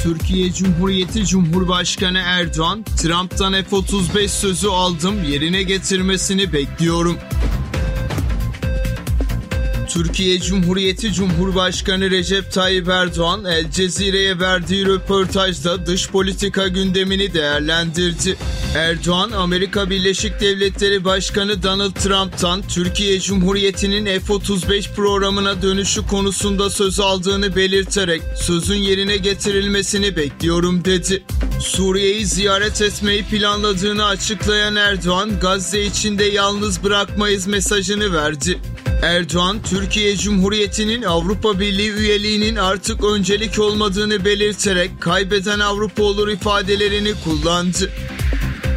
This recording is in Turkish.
Türkiye Cumhuriyeti Cumhurbaşkanı Erdoğan, Trump'tan F-35 sözü aldım, yerine getirmesini bekliyorum. Türkiye Cumhuriyeti Cumhurbaşkanı Recep Tayyip Erdoğan, El Cezire'ye verdiği röportajda dış politika gündemini değerlendirdi. Erdoğan, Amerika Birleşik Devletleri Başkanı Donald Trump'tan Türkiye Cumhuriyeti'nin F-35 programına dönüşü konusunda söz aldığını belirterek sözün yerine getirilmesini bekliyorum dedi. Suriye'yi ziyaret etmeyi planladığını açıklayan Erdoğan, Gazze içinde yalnız bırakmayız mesajını verdi. Erdoğan, Türkiye Cumhuriyeti'nin Avrupa Birliği üyeliğinin artık öncelik olmadığını belirterek kaybeden Avrupa olur ifadelerini kullandı.